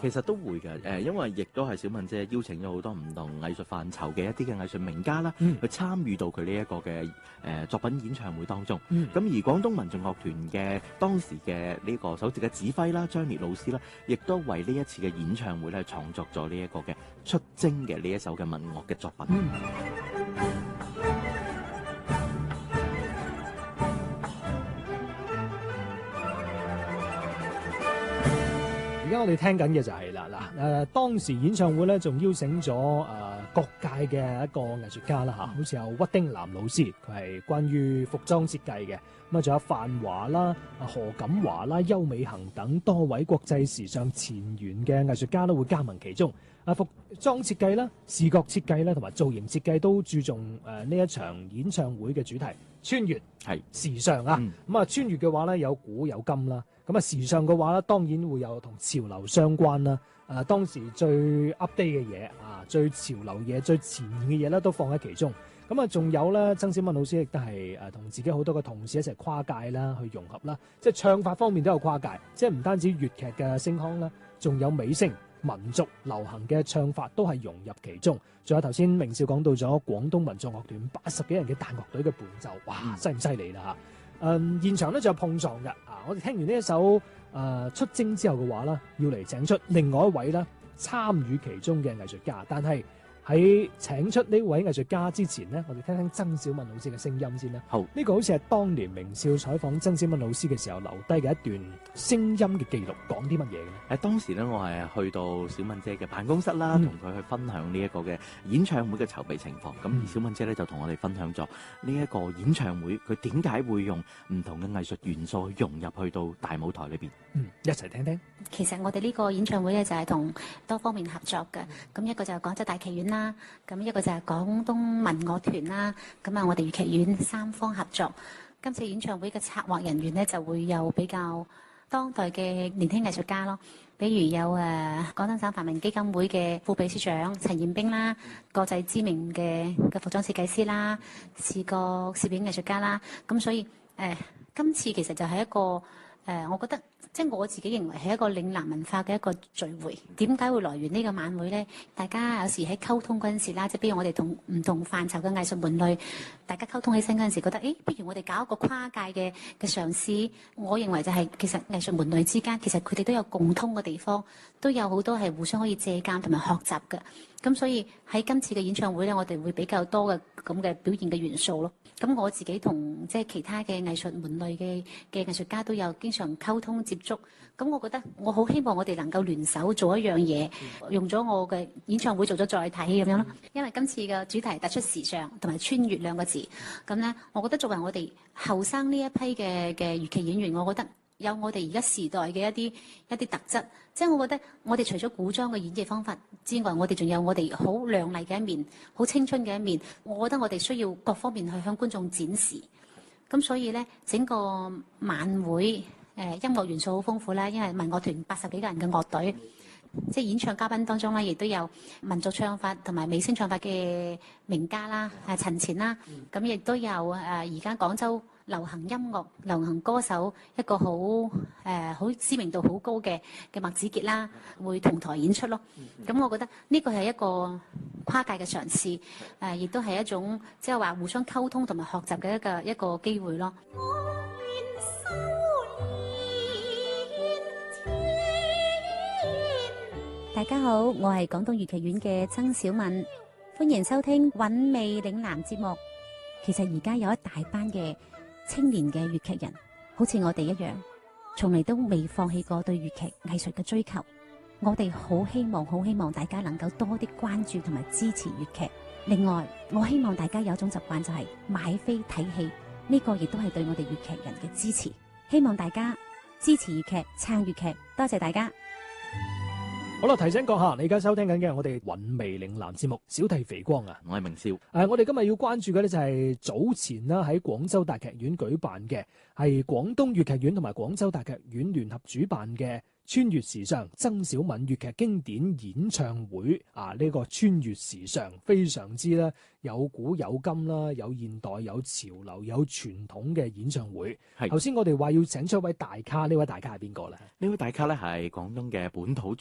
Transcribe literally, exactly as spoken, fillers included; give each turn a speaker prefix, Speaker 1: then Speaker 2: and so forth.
Speaker 1: 其實都會嘅，誒，因為亦都係小敏姐邀請咗好多唔同藝術範疇嘅一啲嘅藝術名家啦，
Speaker 2: 嗯、
Speaker 1: 去參與到佢呢一個嘅誒、呃、作品演唱會當中。咁、
Speaker 2: 嗯、
Speaker 1: 而廣東民族樂團嘅當時嘅呢個首席嘅指揮啦，張烈老師啦，亦都為呢一次嘅演唱會咧創作咗呢一個嘅出征嘅呢一首嘅民樂嘅作品。
Speaker 2: 嗯而家我哋聽緊嘅就係啦，嗱誒當時演唱會咧，仲邀請咗誒、呃、各界嘅一個藝術家啦嚇，好似有屈丁南老師，佢係關於服裝設計嘅，咁啊仲有范華啦、何錦華啦、邱美恒等多位國際時尚前沿嘅藝術家都會加盟其中。啊，服裝設計啦、視覺設計啦同埋造型設計都注重誒呢、呃、一場演唱會嘅主題穿越係時尚啊。咁、嗯、啊穿越嘅話咧有古有今啦。咁啊，時尚嘅話咧，當然會有同潮流相關啦。誒、呃，當時最 update 嘅嘢啊，最潮流嘢、最前沿嘅嘢咧，都放喺其中。咁啊，仲有咧，曾小敏老師亦都係誒同自己好多嘅同事一齊跨界啦，去融合啦。即係唱法方面都有跨界，即係唔單止粵劇嘅聲腔啦，仲有美聲、民族流行嘅唱法都係融入其中。仲有頭先明少講到咗廣東民族樂團八十幾人嘅大樂隊嘅伴奏，哇，犀唔犀利啦嚇！嗯，現場咧就有碰撞嘅啊！我哋聽完呢一首誒、呃、出征之後嘅話啦，要嚟請出另外一位啦參與其中嘅藝術家，但係喺請出呢位藝術家之前呢，我哋聽聽曾小敏老師嘅聲音先啦。好，呢、這個好似係當年明少採訪曾小敏老師嘅時候留低嘅一段聲音嘅記錄，講啲乜嘢嘅咧？
Speaker 1: 喺當時咧，我係去到小敏姐嘅辦公室啦，同、嗯、佢去分享呢一個嘅演唱會嘅籌備情況。咁、嗯、而小敏姐咧就同我哋分享咗呢一個演唱會，佢點解會用唔同嘅藝術元素去融入去到大舞台裏邊。
Speaker 2: 嗯，一齊聽聽。
Speaker 3: 其實我哋呢個演唱會咧就係同多方面合作嘅，咁一個就係廣州大劇院啦，咁一個就係廣東民樂團啦，咁啊我哋粵劇院三方合作。今次演唱會嘅策劃人員咧就會有比較當代嘅年輕藝術家咯，比如有誒廣東省繁榮基金會嘅副秘書長陳彥兵啦，國際知名嘅嘅服裝設計師啦，視覺攝影藝術家啦，咁所以誒、呃、今次其實就係一個誒、呃，我覺得。即係我自己認為係一個嶺南文化嘅一個聚會。點解會來源呢個晚會呢？大家有時喺溝通嗰陣時啦，即係比如我哋同唔同範疇嘅藝術門類，大家溝通起身嗰陣時，覺得誒，不如我哋搞一個跨界嘅嘅嘗試。我認為就係、是、其實藝術門類之間，其實佢哋都有共通嘅地方，都有好多係互相可以借鑑同埋學習嘅。咁所以喺今次嘅演唱會咧，我哋會比較多嘅咁嘅表現嘅元素咯。咁我自己同即係其他嘅藝術門類嘅嘅藝術家都有經常溝通接觸。咁我覺得我好希望我哋能夠聯手做一樣嘢，用咗我嘅演唱會做咗載體咁樣咯。因為今次嘅主題突出時尚同埋穿越兩個字，咁咧，我覺得作為我哋後生呢一批嘅嘅粵劇演員，我覺得有我哋而家時代嘅一啲一啲特質。即係我覺得我哋除咗古裝嘅演繹方法之外，我哋仲有我哋好亮麗嘅一面，好青春嘅一面。我覺得我哋需要各方面去向觀眾展示。咁所以咧，整個晚會。誒、呃、音樂元素好豐富啦，因為民樂團八十幾個人嘅樂隊，即係演唱嘉賓當中咧，亦都有民族唱法同埋美聲唱法嘅名家啦，誒陳前啦，咁、嗯、亦都有誒而家廣州流行音樂、流行歌手一個好誒好知名度好高嘅嘅麥子傑啦，會同台演出咯。咁、嗯、我覺得呢個係一個跨界嘅嘗試，誒、呃、亦都係一種即係話互相溝通同埋學習嘅一個一個機會咯。
Speaker 4: 大家好，我係廣東粵劇院嘅曾小敏，歡迎收聽韻味嶺南節目。其實而家有一大班嘅青年嘅粵劇人，好似我哋一樣，從嚟都未放棄過對粵劇藝術嘅追求。我哋好希望，好希望大家能夠多啲關注同埋支持粵劇。另外，我希望大家有一種習慣，就係買飛睇戲，呢個亦都係對我哋粵劇人嘅支持。希望大家支持粵劇，撐粵劇，多謝大家。
Speaker 2: 好啦，提醒閣下，你而家收聽緊嘅係我哋韻味嶺南節目，小弟肥光啊，
Speaker 1: 我係明少。誒、
Speaker 2: 呃，我哋今日要關注嘅咧就係早前啦喺廣州大劇院舉辦嘅，係廣東粵劇院同埋廣州大劇院聯合主辦嘅穿越時尚曾小敏粵劇經典演唱會啊！呢、這個穿越時尚非常之咧有古有今啦，有現代有潮流有傳統嘅演唱會。係頭先我哋話要請出一位大咖，呢位大咖係邊個咧？
Speaker 1: 呢位大咖咧係廣東嘅本土